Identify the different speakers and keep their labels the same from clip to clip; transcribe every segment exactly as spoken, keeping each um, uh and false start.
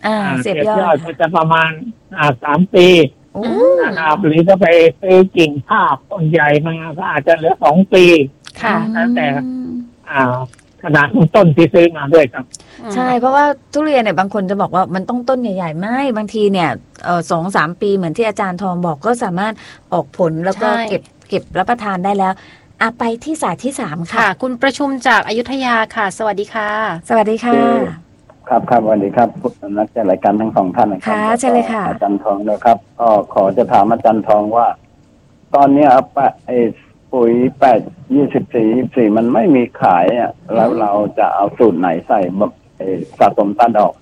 Speaker 1: อ่าเสียบยอด
Speaker 2: ก็จะประมาณอ่าสามปีนะครับหรือถ้าไปซื้อกิ่งภาพต้นใหญ่มาก็อาจจะเหลือสองปี
Speaker 1: ค่ะ
Speaker 2: แล้วแต่อ่าขนาดของต้นที่ซื้อมาด้วยครับ
Speaker 1: ใช่เพราะว่าทุเรียนเนี่ยบางคนจะบอกว่ามันต้องต้นใหญ่ๆไม่บางทีเนี่ยเออสองสามปีเหมือนที่อาจารย์ทองบอกก็สามารถออกผลแล้วก็เก็บเก็บรับประทานได้แล้วอ่ะไปที่สายที่สามค่ะ
Speaker 3: คุณประชุมจากอยุธยาค่ะสวัสดีค่ะ
Speaker 1: สวัสดีค่ะ
Speaker 4: ครับครับสวัสดีครับนักจัดรายการทั้งสองท่านนะครับ
Speaker 1: ค่ะใช่เลยค่ะ
Speaker 4: อาจารย์ทองนะครับก็ขอจะถามอาจารย์ทองว่าตอนนี้ปะไอ้ปุ๋ยแปดยี่สิบสี่ยี่สี่มันไม่มีขายอ่ะแล้วเราจะเอาสูตรไหนใส่แบบสะสมต้นดอก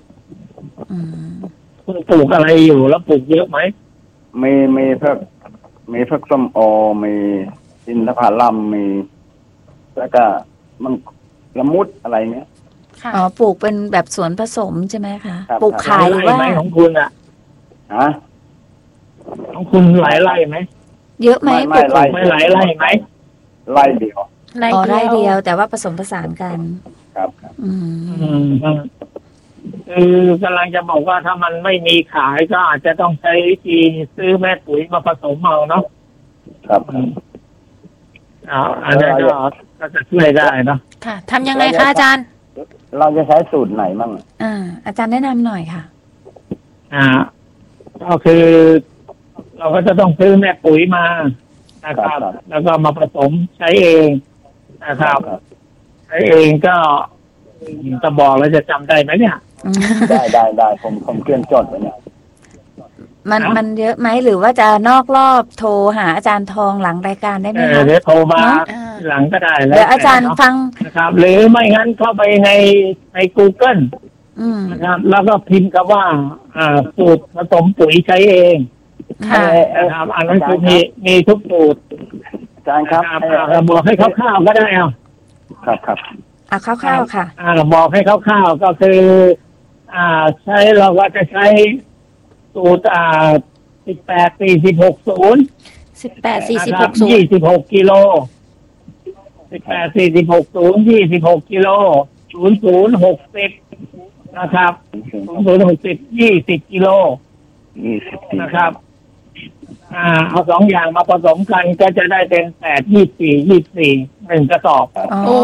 Speaker 2: คุณปลูกอะไรอยู่แล้วปลูกเยอะไหม
Speaker 4: มีมีเพิ่มมีพวกส้มโอมีอินทผลัมมีแล้วก็มันละมุดอะไรเนี้ย
Speaker 1: อ๋อปลูกเป็นแบบสวนผสมใช่ไหมคะปลูกขายหรือว่า
Speaker 2: ของคุณอ่ะ
Speaker 4: ฮะ
Speaker 2: ของคุณหลายไร่ไหม
Speaker 1: เยอะไหม
Speaker 4: ไม่ไร่
Speaker 2: ไม่หลายไร่ไหม
Speaker 4: ไร่เดียว
Speaker 1: อ๋อไร่เดียวแต่ว่าผสมผสานกัน
Speaker 4: ครับ
Speaker 1: อื
Speaker 2: มคือกำลังจะบอกว่าถ้ามันไม่มีขายก็อาจจะต้องใช้วิธีซื้อแม่ปุ๋ยมาผสมเอาเนาะ
Speaker 4: ครับ
Speaker 2: อ๋ออันนี้ก็ก็จะช่วยได้เนาะ
Speaker 3: ค่ะทำยังไงคะอาจารย์
Speaker 4: เราจะใช้สูตรไหนบ้าง
Speaker 1: อ่าอาจารย์แนะนำหน่อยค่ะ
Speaker 2: อ่าก็คือเราก็จะต้องซื้อแม่ปุ๋ยมานะครับแล้วก็มาผสมใช้เองนะครับใช้เองก็จะบอกแล้วจะจำได้ไหมเนี่ย
Speaker 4: ได้ได้ได้ผมผมเคลื่อนจดไว้เนี่ย
Speaker 1: มันมันเยอะไหมหรือว่าจะนอกรอบโทรหาอาจารย์ทองหลังรายการได้ไหมคะ
Speaker 2: เดี๋ยวโทรมาหลังก็ได้แล้ว
Speaker 1: เดี๋ยวอาจารย์ฟัง
Speaker 2: นะครับหรือไม่งั้นเข้าไปในใน Google นะครับแล้วก็พิมพ์คำว่าอ่าสูตรผสมปุ๋ยใช้เองนะครับอันนั้นคือมีมีทุกสูตร
Speaker 4: อาจารย์ครับ
Speaker 2: บอกให้คร่าวๆก็ได้เอา
Speaker 4: ครับครับ
Speaker 1: อ่ะคร่าวๆค่ะ
Speaker 2: อ่าบอกให้คร่าวๆก็คืออ่าใช้เราก็จะใช้สูตรอ่าสิบแปดสี่สิบหกศูนย์
Speaker 3: สิบแปดสี่สิบหกศูนย์
Speaker 2: ยี่สิบหกกิโลสิบแปดสี่สิบหกศูนย์ยี่สิบหกกิโลศูนย์ศูนย์หกสิบนะครับศูนย์ศูนย์หกสิบยี่สิบกิโล
Speaker 4: ยี่สิบ
Speaker 2: นะครับอ่าเอาสองอย่างมาผสมกันก็จะได้เป็นแปดยี่สี่ยี่สี่หนึ่งกระสอบ
Speaker 1: โอ้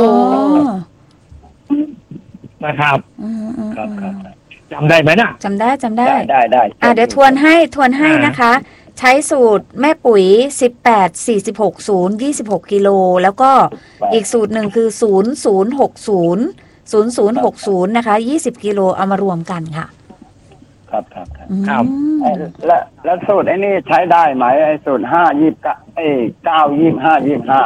Speaker 2: นะครับ
Speaker 4: ครับครับ
Speaker 2: จำได้ไหมนะ
Speaker 1: จำได้จำได้
Speaker 4: ได้ได้
Speaker 1: อ่าเดี๋ยวทวนให้ทวนให้นะคะใช้สูตรแม่ปุ๋ยสิบแปด สี่สิบหก ศูนย์ ยี่สิบหกกิโลแล้วก็อีกสูตรหนึ่งคือศูนย์ ศูนย์ หกศูนย์ ศูนย์ ศูนย์ หกศูนย์นะคะยี่สิบกิโลเอามารวมกันค่ะ
Speaker 4: ครับครับครับแล้วแล้วสูตรไอ้นี่ใช้ได้ไหมไอ้สูตรห้ายี่สิบเอ้เก้ายี่สิบห้ายี่สิบห้า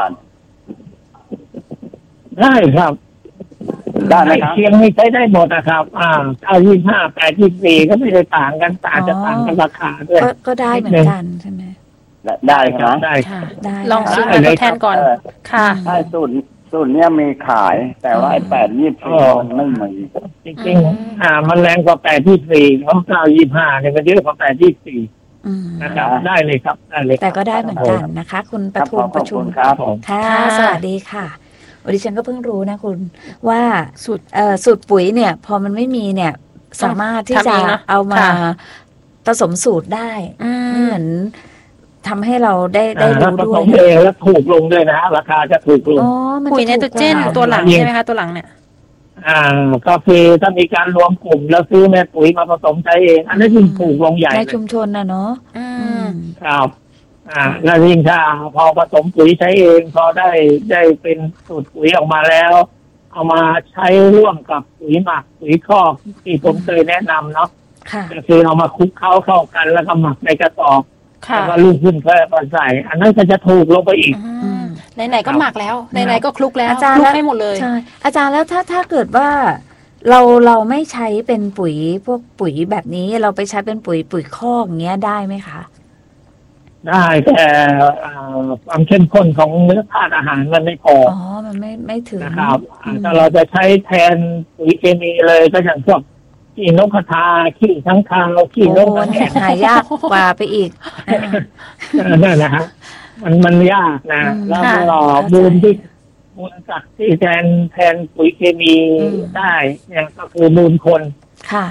Speaker 2: ได้ครับได้เคียงนี่ใช้ได้หมดนะครับอ่าเก้ายี่สิบห้าแปดยี่สิบสี่ก็ไม่ได้ต่างกันต่างจะต่างกันราคาด้วย
Speaker 1: ก็ได้เหมือนกันใช่ไหม
Speaker 4: ได้ครับ
Speaker 2: ได้
Speaker 1: ค่ะได้
Speaker 3: ลองซื้อมาทดแทนก่อนค่ะ
Speaker 4: ใช่สูตรสูตรเนี้ยมีขายแต่ว่าไอ้แปดยี่สิบสี่มันไม่มี
Speaker 2: จริงๆอ่ามันแรงกว่าแปดยี่สิบสี่เพราะเก้ายี่สิบห้าเนี่ยมันเยอะกว่าแปดยี่สิบสี่นะครับได้เลยครับได้เลย
Speaker 1: แต่ก็ได้เหมือนกันนะคะคุณประทุมประชุม
Speaker 4: ครับ
Speaker 1: ค่ะสวัสดีค่ะวันนี้ฉันก็เพิ่งรู้นะคุณว่าสูตรเอ่อสูตรปุ๋ยเนี่ยพอมันไม่มีเนี่ยสามารถที่จะเอามาผสมสูตรได้เหมือนทำให้เราได้ได้รู้ด้วยผสม
Speaker 2: เองแล้วถูกลงด้วยนะราคาจะถูกลง
Speaker 3: ปุ๋ยไนโตรเจนตัวหลังใช่ไหมคะตัวหลังเนี่ย
Speaker 2: อ่าก็คือถ้ามีการรวมกลุ่มแล้วซื้อแม่ปุ๋ยมาผสมใช้เองอันนี้ยิ่งถูกลงใหญ่
Speaker 1: ในชุมชนนะเนาะ
Speaker 2: ครับอ่าแล้วยิ่งถ้าพอผสมปุ๋ยใช้เองพอได้ได้เป็นสูตรปุ๋ยออกมาแล้วเอามาใช้ร่วมกับปุ๋ยหมักปุ๋ยคอกที่ผมเคยแนะนำเนาะก็คือเอามาคลุกเข้าเข้ากันแล้วก็หมักในกระสอบแล้วก็ลูกขึ้นก็มาใส่อันนั้นก็จะถูกลงไปอีก
Speaker 3: ไหนๆก็หมักแล้วไหนๆก็คลุกแล้วคลุกให้หมดเลย
Speaker 1: ใช่อาจารย์แล้วถ้าถ้าเกิดว่าเราเราไม่ใช้เป็นปุ๋ยพวกปุ๋ยแบบนี้เราไปใช้เป็นปุ๋ยปุ๋ยคอกอย่างเงี้ยได้ไหมคะ
Speaker 2: ได้แต่ความเข้มข้นของเนื้อธาตุอาหารมันไม่พอ
Speaker 1: อ๋อมันไม่ไม่ถึง
Speaker 2: นะครับถ้าเราจะใช้แทนปุ๋ยเคมีเลยก็อย่างพวกขี้นกกระทาขี้ทั้งคาวขี้นกกระแห
Speaker 1: หายากกว่าไปอีก
Speaker 2: นั่นนะฮะมันมันยากนะแล้วก็มูลที่มูลสัตว์ที่แทนแทนปุ๋ยเคมีได้เนี่ยก็คือมูลคน
Speaker 1: ค่ะ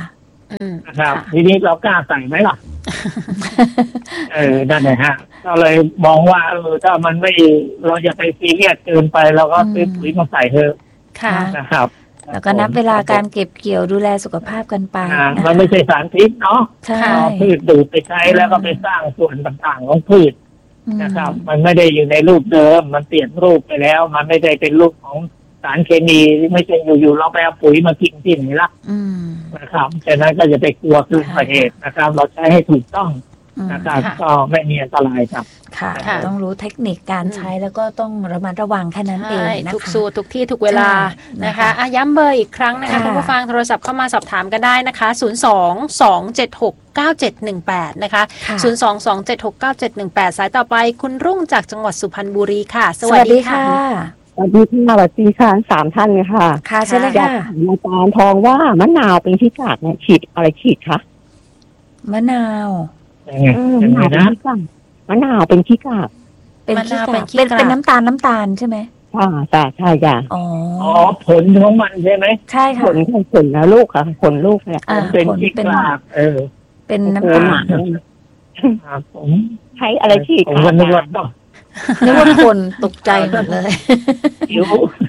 Speaker 2: นะครับทีนี้เรากล้าใส่ไหมล่ะ เออนั่นแหละฮะก็เลยมองว่าเออถ้ามันไม่เราจะไปซีเรียสเกินไปเราก็ซื้อปุ๋ยมาใส่เถอะนะครับ
Speaker 1: แล้วก็นับเวลาการเก็บเกี่ยวดูแลสุขภาพกันไป
Speaker 2: มันไม่ใช่สารพิษเนาะพืชดูดไปใช้แล้วก็ไปสร้างส่วนต่างๆของพืชนะครับมันไม่ได้อยู่ในรูปเดิมมันเปลี่ยนรูปไปแล้วมันไม่ได้เป็นรูปของสารเคมีไม่ใช่อยู่ๆเราไปเอาปุ๋ยมากินที่ไหนล่ะนะครับฉะนั้นก็จะไปกลัวเกินเหตุนะครับเราใช้ให้ถูกต้องนะครับก็ไม่มีอันตรายครับ
Speaker 1: ค่ะต้องรู้เทคนิคการใช้แล้วก็ต้องระมัดระวังแค่นั้นเองนะคะ
Speaker 3: ทุกสูตรทุกที่ทุกเวลานะคะอ่ะย้ำเบอร์อีกครั้งนะคะคุณผู้ฟังโทรศัพท์เข้ามาสอบถามกันได้นะคะศูนย์ สอง สอง เจ็ด หก เก้า เจ็ด หนึ่ง แปดนะคะศูนย์ สอง สอง เจ็ด หก เก้า เจ็ด หนึ่ง แปดสายต่อไปคุณรุ่งจากจังหวัดสุพรรณบุรีค่ะสวัสดีค่ะ
Speaker 5: สวัสดีค่ะสวัสดีค่ะสามท่านเลยค่ะ
Speaker 1: ค่ะใช่เลยค่ะ
Speaker 5: อาจารย์ทองว่ามะนาวเป็นขี้กากเนี่ยฉีดอะไรฉีดคะ
Speaker 1: มะนาว
Speaker 5: มะนาวเป็นขี้กากมะนาวเป็นขี้กาก
Speaker 1: เป็นขี้กากเป็นเป็นน้ำตาลน้ำตาลใช่ไหม
Speaker 5: ค่ะใช่ใช่จ้ะ
Speaker 1: อ๋อ
Speaker 2: อ๋อผลของมันใช่ไหม
Speaker 1: ใช่ค่ะ
Speaker 5: ผลของผลนะลูกค่ะผลลูกเนี่ย
Speaker 2: เป็นขี้กากเออ
Speaker 1: เป็นน้ำตาล
Speaker 2: ครับผม
Speaker 5: ใช้อะไรฉีด
Speaker 2: ผมก็นึกว่าต้อง
Speaker 1: นึกว่าคนตกใจหมดเลย
Speaker 2: อิ๋ว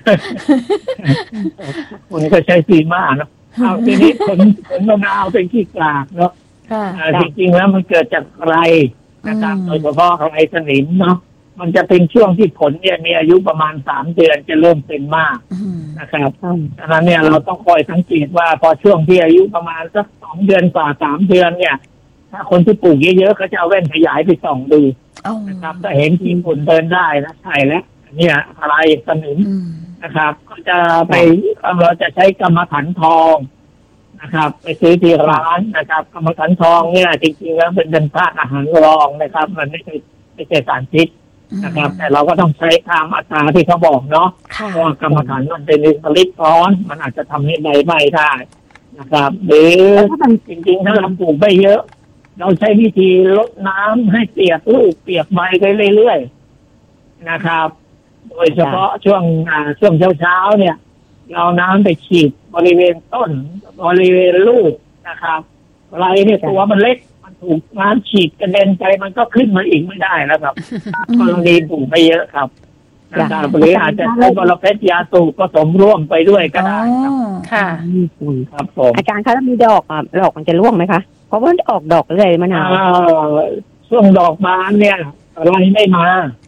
Speaker 2: คนก็ใช้ซีมาเนาะเอาทีนี้ผลผลมะนาวเป็นขี้กากเนาะจริงๆแล้วมันเกิดจากไรนะครับโดยเฉพาะไรสนิมเนาะมันจะเป็นช่วงที่ผลเนี่ยมีอายุประมาณสามเดือนจะเริ่มเป็นมากนะครับดังนั้นเนี่ยเราต้องคอยสังเกตว่าพอช่วงที่อายุประมาณสักสองเดือนกว่าสามเดือนเนี่ยถ้าคนที่ปลูกเยอะๆก็จะเอาแว่นขยายไปส่องดูนะครับถ้าเห็นทีผลเดินได้นะใช่แล้วเนี่ยอะไรสนิมนะครับก็จะไปเราจะใช้กรรมฐานทองนะครับไปซื้อที่ร้านนะครับกรรมฐานทองเนี่ยจริงๆแล้วเป็นเป็นธาตุอาหารรองนะครับมันไม่ใช่ไม่ใช่สารพิษนะครับแต่เราก็ต้องใช้ตามอัตราที่เขาบอกเนาะเพราะกรรมฐานมันเป็นลิตรร้อนมันอาจจะทำให้ใบไหม้ได้นะครับหรือจริงๆถ้าเราปลูกไม่เยอะเราใช้วิธีลดน้ำให้เปียกลูกเปียกใบไปเรื่อยๆนะครับโดยเฉพาะช่วงช่วงเช้าๆเนี่ยเราน้ำไปฉีดบริเวณต้นบริเวณลูกนะครับไรเนี่ยตัวมันเล็กมันถูกน้ำฉีดกระเด็นไปมันก็ขึ้นมาอีกไม่ได้แล้วครับกรณีปลูกไปเยอะครับนะครับหรืออาจจะใช้บรเพชรยาสูบผสมร่วมไปด้วยก็ได้ครับ
Speaker 1: ค่ะ
Speaker 2: ครับผม
Speaker 5: อาจารย์คะแล้วมีดอกอ่ะดอกมันจะร่วงไหมคะเพราะว่าออกดอกเลยมะนาว
Speaker 2: ช่วงดอกบานเนี่ยไรไม่มา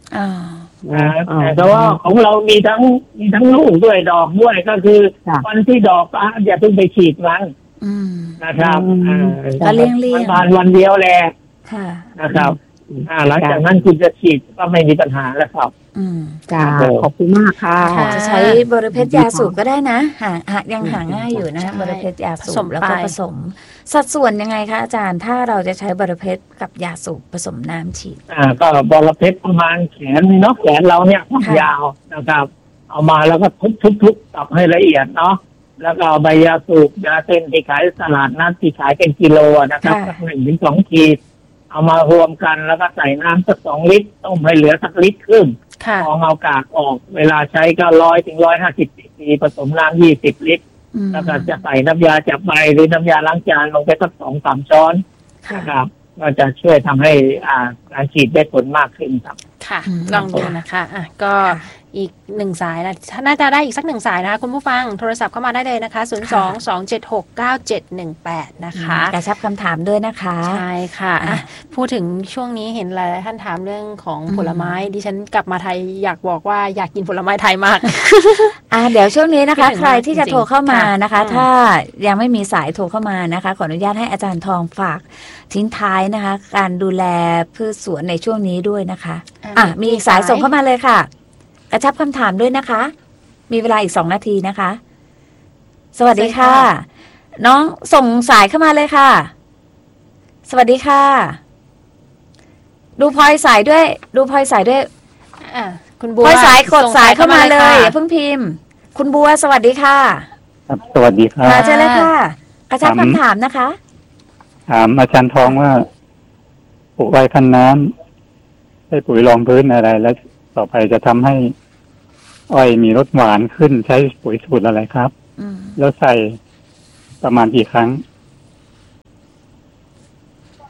Speaker 2: แต่ว่าของเรามีทั้งมีทั้งลูกด้วยดอกด้วยก็คือวันที่ดอกอ่ะอย่าเพิ่งไปฉีดมันนะครับ
Speaker 1: ก็เลี้ยงเลี้ยง
Speaker 2: บานวันเดียวแหละนะครับหลังจากนั้นคุณจะฉีดก็ไม่มีปัญหาแล้วครับ
Speaker 5: อืมจ้าขอบคุณมากค่ะ
Speaker 1: จะใช้บริเพชรยาสูบก็ได้นะหาหายังหาง่ายอยู่นะบริเพชรยาสูบแล้วก็ผสมสัดส่วนยังไงคะอาจารย์ถ้าเราจะใช้บริเพชรกับยาสูบผสมน้ำฉีด
Speaker 2: อ่าก็บริเพชรประมาณแขนเนาะแขนเราเนี่ยยาวนะครับเอามาแล้วก็ทุบๆๆตับให้ละเอียดเนาะแล้วก็ใบยาสูบยาเส้นที่ขายตลาดนัดที่ขายเป็นกิโลนะครับสักหนึ่งถึงสองขีดเอามารวมกันแล้วก็ใส่น้ำสักสองลิตรต้มให้เหลือสักลิตรครึ่งพอเอากากออกเวลาใช้ก็ร้อยถึงร้อยห้าสิบซีซีผสมน้ำยี่สิบลิตรแล้วก็จะใส่น้ำยาจับใบหรือน้ำยาล้างจานลงไปสักสองสามช้อนนะครับก็จะช่วยทำให้อ่าการฉีดได้ผลมากขึ้นครับ
Speaker 3: ค่ะลองดูนะคะอ่ะก็อีกหนึ่งสายนะน่าจะได้อีกสักหนึ่งสายนะคะคุณผู้ฟังโทรศัพท์เข้ามาได้เลยนะคะศูนย์ สอง สอง เจ็ด หก เก้า เจ็ด หนึ่ง แปดนะคะ
Speaker 1: กระชับคำถามด้วยนะคะ
Speaker 3: ใช่ค่ะพูดถึงช่วงนี้เห็นหลายท่านถามเรื่องของผลไม้ดิฉันกลับมาไทยอยากบอกว่าอยากกินผลไม้ไทยมาก
Speaker 1: อ่าเดี๋ยวช่วงนี้นะคะใครที่จะโทรเข้ามานะคะถ้ายังไม่มีสายโทรเข้ามานะคะขออนุญาตให้อาจารย์ทองฝากทิ้งท้ายนะคะการดูแลพืชสวนในช่วงนี้ด้วยนะคะอ่ะมีสายส่งเข้ามาเลยค่ะกระชับคำถามด้วยนะคะมีเวลาอีกสองนาทีนะคะสวัสดีค่ะน้องส่งสายเข้ามาเลยค่ะสวัสดีค่ะดูพลอยสายด้วยดูพลอยสายด้วย
Speaker 3: อ่ะคุณบัว
Speaker 1: พลอยสายกดสายเข้ามาเลยอย่าเพิ่งพิมพ์คุณบัวสวัสดีค่ะ
Speaker 6: ครับสวัสดีค่ะ
Speaker 1: เจอเลยค่ะกระชับคำถามนะคะ
Speaker 6: ถามอาจารย์ทองว่าปลูกไว้คันน้ำใช้ปุ๋ยรองพื้นอะไรแล้วต่อไปจะทำให้อ้อยมีรสหวานขึ้นใช้ปุ๋ยสูตรอะไรครับแล้วใส่ประมาณกี่ครั้ง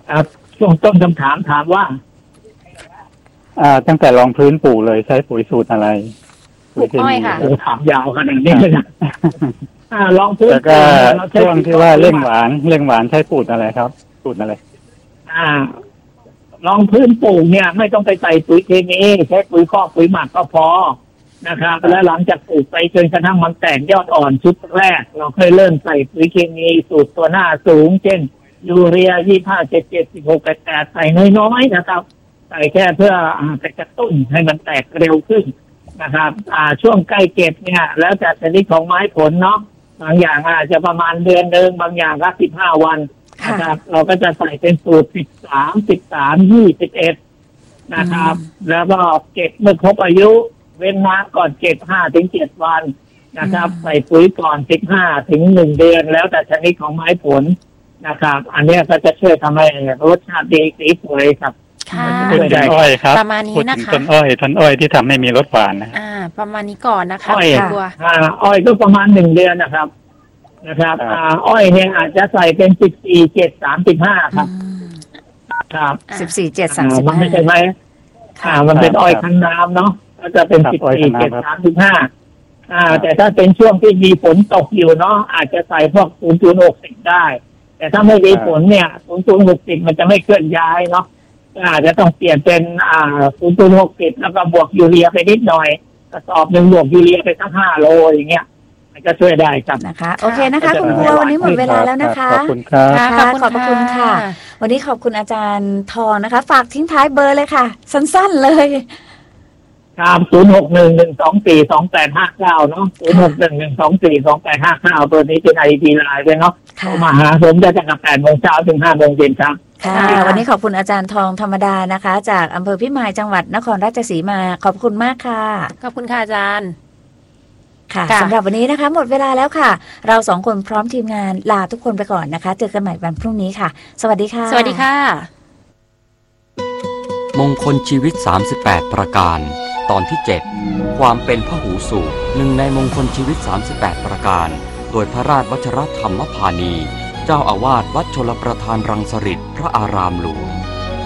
Speaker 2: ครับช่วงต้นคำถามถามว่า
Speaker 6: อ่าตั้งแต่รองพื้นปลูกเลยใช้ปุ๋ยสูตรอะไร
Speaker 3: ปลูกอ้อยค่ะ
Speaker 2: โอ้ถามยาวขนาดนี้เลยนะอ่ารองพื้น
Speaker 6: แล้วก็ช่วงที่ว่าเร่งหวานเร่งหวานใช้สูตรอะไรครับสูตรอะไร
Speaker 2: อ่ารองพื้นปลูกเนี่ยไม่ต้องไปใส่ปุ๋ยเคมีใช้ปุ๋ยคอกปุ๋ยหมักก็พอนะครับแล้วหลังจากปลูกไปจนกระทั่งมันแตกยอดอ่อนชุดแรกเราเคยเริ่มใส่ปุ๋ยเคมีสูตรตัวหน้าสูงเช่นยูเรียยี่ห้าเจ็ดเจ็ดสิบหกแปดแปดใส่น้อยๆนะครับใส่แค่เพื่อไปกระตุ้นให้มันแตกเร็วขึ้นนะครับอ่าช่วงใกล้เก็บเนี่ยแล้วแต่ชนิดของไม้ผลเนาะบางอย่างอาจจะประมาณเดือนเดิมบางอย่างก็สิบห้าวันนะครับเราก็จะใส่เป็นสูตรสิบสามสิบสามยี่สิบเอ็ดนะครับแล้วก็เก็บเมื่อครบอายุเว้นน้ำก่อนเก็บห้าถึงเจ็ดวันนะครับใส่ปุ๋ยก่อนสิบห้าถึงหนึ่งเดือนแล้วแต่ชนิดของไม้ผลนะครับอันนี้ก็จะช่วยทำให้รสชาติดีสีสวยครับ
Speaker 3: ค่ะ
Speaker 6: ต้นอ้อยครับ
Speaker 3: ประมาณนี้นะคะ
Speaker 6: ต้นอ้อยต้นอ้อยที่ทำให้มีรสหวานนะ
Speaker 3: อ่าประมาณนี้ก่อนนะคะ
Speaker 2: อ้อย
Speaker 3: อ่า
Speaker 2: อ้อยก็ประมาณหนึ่งเดือนนะครับนะครับอ่าอ้อยเนี่ยอาจจะใส่เป็นสิบสี่เจ็ดสามสิบห้าครับครับ
Speaker 1: สิบสี่เจ็ดสามสิบ
Speaker 2: มันไม่ใช่ไหมอ่ามันเป็นอ้อยคั้นน้ำเนาะก็จะเป็นสิบสี่เจ็ดสามสิบห้าอ่าแต่ถ้าเป็นช่วงที่มีฝนตกอยู่เนาะอาจจะใส่พวกศูนย์จุดหกสิบได้แต่ถ้าไม่มีฝนเนี่ยศูนย์จุดหกสิบมันจะไม่เคลื่อนย้ายเนาะอาจจะต้องเปลี่ยนเป็นอ่าศูนย์จุดหกสิบแล้วก็บวกยูเรียไปนิดหน่อยกระสอบหนึ่งบวกยูเรียไปสักห้าโลอย่างเงี้ยมันก็ช่วยได้ครับ
Speaker 1: นะคะโอเคนะคะคุณบัววันนี้หมดเวลาแล้วนะคะ
Speaker 6: ขอบคุณครับ
Speaker 1: ค่ะขอบคุณค่ะวันนี้ขอบคุณอาจารย์ทองนะคะฝากทิ้งท้ายเบอร์เลยค่ะสั้นๆเลย
Speaker 2: ครับศูนย์หกหนึ่งหนึ่งสองสี่สองแปดห้าเก้าเนาะศูนย์หกหนึ่งหนึ่งสองสี่สองแปดห้าเก้าตัวนี้เป็นไอดีไลน์เลยเนาะมาหาผมจะจากแปดโมงเช้าถึงห้าโมงเย็นครับ
Speaker 1: ค่ะวันนี้ขอบคุณอาจารย์ทองธรรมดานะคะจากอำเภอพิมายจังหวัดนครราชสีมาขอบคุณมากค่ะ
Speaker 3: ขอบคุณค่ะอาจารย์
Speaker 1: ค่ะสำหรับวันนี้นะคะหมดเวลาแล้วค่ะเราสองคนพร้อมทีมงานลาทุกคนไปก่อนนะคะเจอกันใหม่วันพรุ่งนี้ค่ะสวัสดีค่ะ
Speaker 3: สวัสดีค่ะ
Speaker 7: มงคลชีวิตสามสิบแปดประการตอนที่เจ็ดความเป็นพหูสูตรหนึ่งในมงคลชีวิตสามสิบแปดประการโดยพระราชวชรธรรมพานีเจ้าอาวาสวัดชลประทานรังสฤษพระอารามหลวง